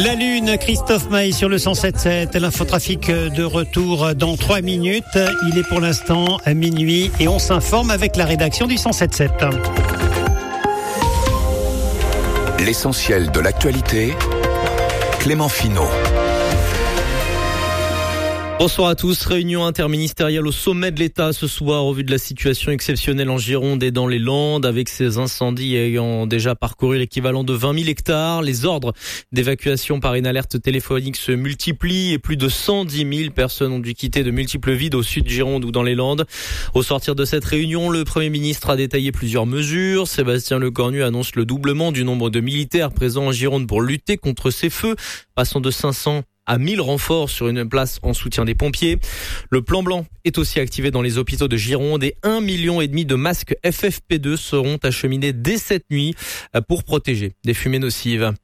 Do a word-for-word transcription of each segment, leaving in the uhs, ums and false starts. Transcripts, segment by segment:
La Lune, Christophe Maé sur le cent sept sept. L'infotrafic de retour dans trois minutes. Il est pour l'instant à minuit et on s'informe avec la rédaction du cent sept sept. L'essentiel de l'actualité, Clément Finot. Bonsoir à tous. Réunion interministérielle au sommet de l'État ce soir au vu de la situation exceptionnelle en Gironde et dans les Landes, avec ces incendies ayant déjà parcouru l'équivalent de vingt mille hectares. Les ordres d'évacuation par une alerte téléphonique se multiplient et plus de cent dix mille personnes ont dû quitter de multiples villes au sud Gironde ou dans les Landes. Au sortir de cette réunion, le Premier ministre a détaillé plusieurs mesures. Sébastien Lecornu annonce le doublement du nombre de militaires présents en Gironde pour lutter contre ces feux, passant de cinq cents à mille renforts sur une place en soutien des pompiers. Le plan blanc est aussi activé dans les hôpitaux de Gironde et un million et demi de masques F F P deux seront acheminés dès cette nuit pour protéger des fumées nocives.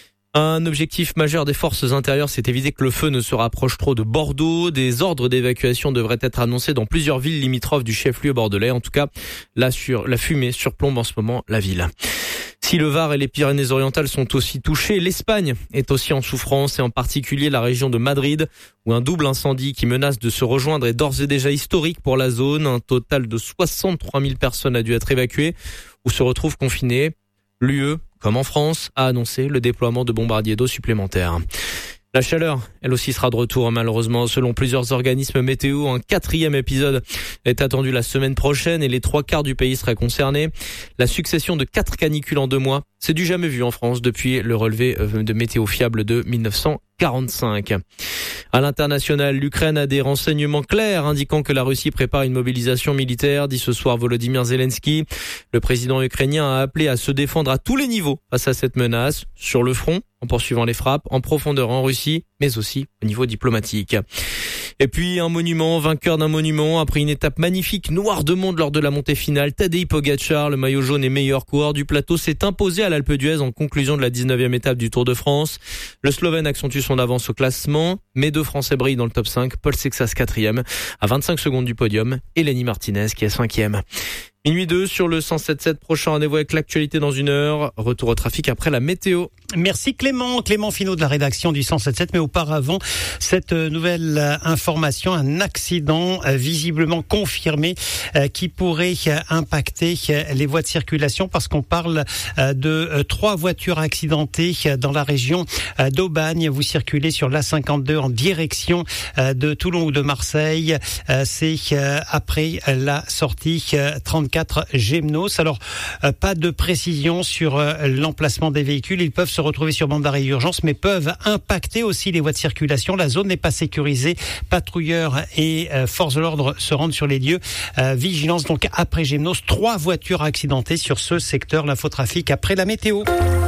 Un objectif majeur des forces intérieures, c'est éviter que le feu ne se rapproche trop de Bordeaux. Des ordres d'évacuation devraient être annoncés dans plusieurs villes limitrophes du chef-lieu bordelais. En tout cas, là sur la fumée surplombe en ce moment la ville. Si le Var et les Pyrénées-Orientales sont aussi touchés, l'Espagne est aussi en souffrance et en particulier la région de Madrid où un double incendie qui menace de se rejoindre est d'ores et déjà historique pour la zone. Un total de soixante-trois mille personnes a dû être évacuées ou se retrouvent confinées. L'U E, comme en France, a annoncé le déploiement de bombardiers d'eau supplémentaires. La chaleur, elle aussi sera de retour malheureusement. Selon plusieurs organismes météo, un quatrième épisode est attendu la semaine prochaine et les trois quarts du pays seraient concernés. La succession de quatre canicules en deux mois, c'est du jamais vu en France depuis le relevé de météo fiable de dix-neuf cent quarante-cinq. À l'international, l'Ukraine a des renseignements clairs indiquant que la Russie prépare une mobilisation militaire, dit ce soir Volodymyr Zelensky. Le président ukrainien a appelé à se défendre à tous les niveaux face à cette menace, sur le front, en poursuivant les frappes, en profondeur en Russie, mais aussi au niveau diplomatique. Et puis un monument, vainqueur d'un monument, après une étape magnifique, noire de monde lors de la montée finale, Tadej Pogačar, le maillot jaune et meilleur coureur du plateau, s'est imposé à l'Alpe d'Huez en conclusion de la dix-neuvième étape du Tour de France. Le Slovène accentue son avance au classement, mais deux Français brillent dans le top cinq, Paul Sexas quatrième, à vingt-cinq secondes du podium, et Lenny Martinez qui est cinquième. Minuit deux sur le cent sept sept, prochain rendez-vous avec l'actualité dans une heure. Retour au trafic après la météo. Merci Clément, Clément Finot de la rédaction du cent sept sept. Mais auparavant, cette nouvelle information, un accident visiblement confirmé qui pourrait impacter les voies de circulation parce qu'on parle de trois voitures accidentées dans la région d'Aubagne. Vous circulez sur l'A cinquante-deux en direction de Toulon ou de Marseille. C'est après la sortie trente-quatre Gémenos. Alors, euh, pas de précision sur euh, l'emplacement des véhicules. Ils peuvent se retrouver sur bande d'arrêt urgence, mais peuvent impacter aussi les voies de circulation. La zone n'est pas sécurisée. Patrouilleurs et euh, forces de l'ordre se rendent sur les lieux. Euh, vigilance donc après Gémenos. Trois voitures accidentées sur ce secteur. L'infotrafic après la météo.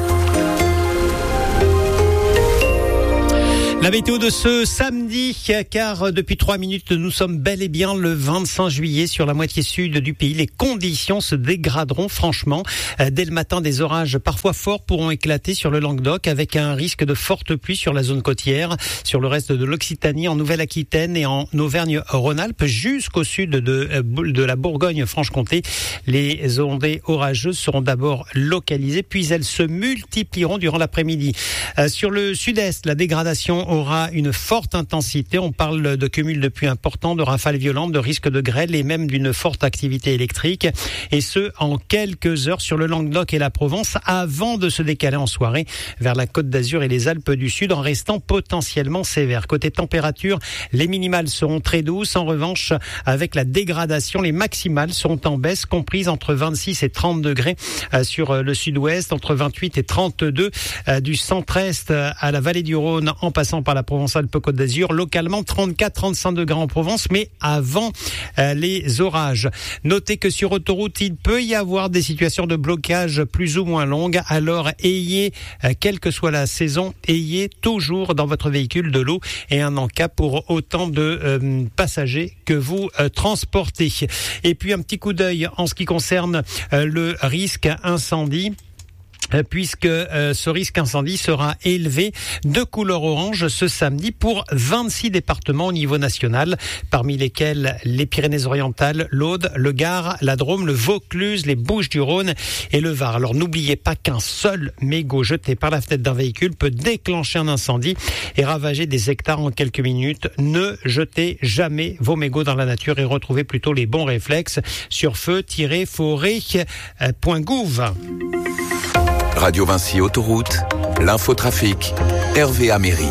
La météo de ce samedi, car depuis trois minutes, nous sommes bel et bien le vingt-cinq juillet sur la moitié sud du pays. Les conditions se dégraderont franchement. Dès le matin, des orages parfois forts pourront éclater sur le Languedoc avec un risque de forte pluie sur la zone côtière, sur le reste de l'Occitanie, en Nouvelle-Aquitaine et en Auvergne-Rhône-Alpes jusqu'au sud de, de la Bourgogne-Franche-Comté. Les ondées orageuses seront d'abord localisées, puis elles se multiplieront durant l'après-midi. Sur le sud-est, la dégradation aura une forte intensité. On parle de cumul de pluie important, de rafales violentes, de risque de grêle et même d'une forte activité électrique. Et ce, en quelques heures sur le Languedoc et la Provence, avant de se décaler en soirée vers la Côte d'Azur et les Alpes du Sud, en restant potentiellement sévère. Côté température, les minimales seront très douces. En revanche, avec la dégradation, les maximales seront en baisse, comprises entre vingt-six et trente degrés sur le sud-ouest, entre vingt-huit et trente-deux du centre-est à la vallée du Rhône, en passant par la Provence-Alpes-Côte d'Azur, localement trente-quatre à trente-cinq degrés en Provence, mais avant euh, les orages. Notez que sur autoroute, il peut y avoir des situations de blocage plus ou moins longues, alors ayez, euh, quelle que soit la saison, ayez toujours dans votre véhicule de l'eau et un en-cas pour autant de euh, passagers que vous euh, transportez. Et puis un petit coup d'œil en ce qui concerne euh, le risque incendie. puisque euh, ce risque incendie sera élevé de couleur orange ce samedi pour vingt-six départements au niveau national, parmi lesquels les Pyrénées-Orientales, l'Aude, le Gard, la Drôme, le Vaucluse, les Bouches-du-Rhône et le Var. Alors n'oubliez pas qu'un seul mégot jeté par la fenêtre d'un véhicule peut déclencher un incendie et ravager des hectares en quelques minutes. Ne jetez jamais vos mégots dans la nature et retrouvez plutôt les bons réflexes sur feu tiret forêt point gouv. Radio Vinci Autoroute, l'infotrafic, Hervé Améry.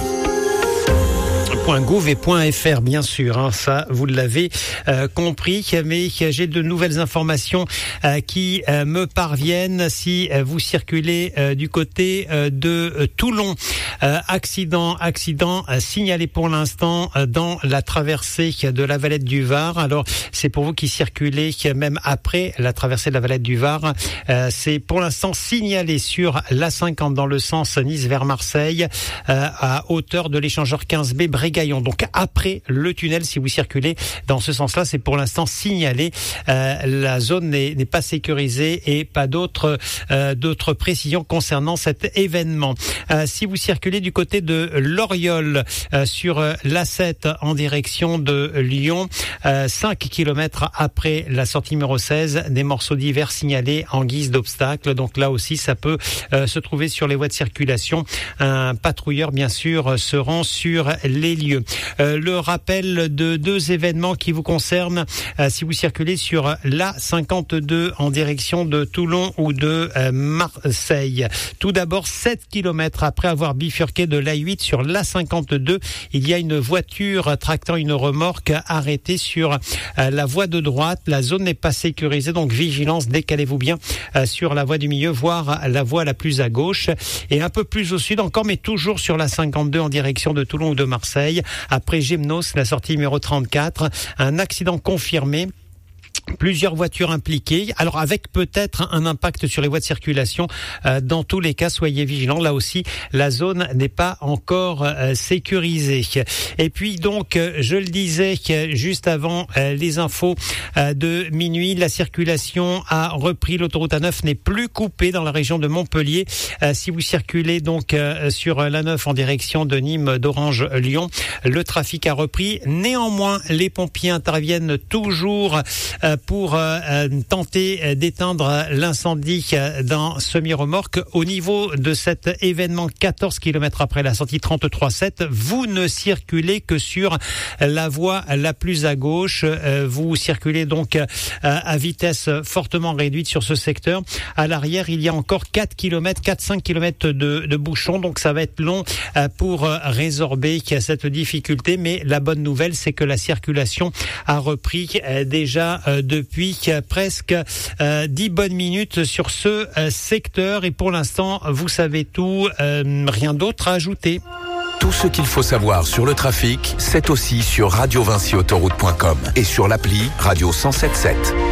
.gouv et .fr bien sûr, hein, ça vous l'avez euh, compris, mais j'ai de nouvelles informations euh, qui euh, me parviennent. Si euh, vous circulez euh, du côté euh, de euh, Toulon, euh, accident, accident euh, signalé pour l'instant euh, dans la traversée de la Valette du Var. Alors c'est pour vous qui circulez même après la traversée de la Valette du Var, euh, c'est pour l'instant signalé sur l'A cinquante dans le sens Nice vers Marseille, euh, à hauteur de l'échangeur quinze B Brégaillon. Donc après le tunnel, si vous circulez dans ce sens-là, c'est pour l'instant signalé. Euh, la zone n'est, n'est pas sécurisée et pas d'autres euh, d'autres précisions concernant cet événement. Euh, si vous circulez du côté de Loriol euh, sur euh, l'A sept en direction de Lyon, euh, cinq kilomètres après la sortie numéro seize, des morceaux divers signalés en guise d'obstacle. Donc là aussi, ça peut euh, se trouver sur les voies de circulation. Un patrouilleur, bien sûr, se rend sur les lieux. Euh, le rappel de deux événements qui vous concernent euh, si vous circulez sur l'A cinquante-deux en direction de Toulon ou de euh, Marseille. Tout d'abord, sept kilomètres après avoir bifurqué de l'A huit sur l'A cinquante-deux, il y a une voiture tractant une remorque arrêtée sur euh, la voie de droite. La zone n'est pas sécurisée, donc vigilance, décalez-vous bien euh, sur la voie du milieu, voire la voie la plus à gauche. Et un peu plus au sud encore, mais toujours sur l'A cinquante-deux en direction de Toulon ou de Marseille. Après Gémenos, la sortie numéro trente-quatre, un accident confirmé. Plusieurs voitures impliquées, alors avec peut-être un impact sur les voies de circulation. Euh, dans tous les cas, soyez vigilants. Là aussi, la zone n'est pas encore euh, sécurisée. Et puis donc, euh, je le disais juste avant euh, les infos euh, de minuit, la circulation a repris. L'autoroute A neuf n'est plus coupée dans la région de Montpellier. Euh, si vous circulez donc euh, sur l'A neuf en direction de Nîmes, d'Orange, Lyon, le trafic a repris. Néanmoins, les pompiers interviennent toujours euh, pour euh, tenter d'éteindre l'incendie dans semi-remorque. Au niveau de cet événement, quatorze kilomètres après la sortie trente-trois sept, vous ne circulez que sur la voie la plus à gauche. Euh, vous circulez donc euh, à vitesse fortement réduite sur ce secteur. À l'arrière, il y a encore quatre kilomètres, quatre à cinq kilomètres de, de bouchons, donc ça va être long euh, pour euh, résorber cette difficulté. Mais la bonne nouvelle, c'est que la circulation a repris euh, déjà euh, depuis presque euh, dix bonnes minutes sur ce euh, secteur. Et pour l'instant, vous savez tout, euh, rien d'autre à ajouter. Tout ce qu'il faut savoir sur le trafic, c'est aussi sur radio vinci autoroute point com et sur l'appli Radio cent sept sept.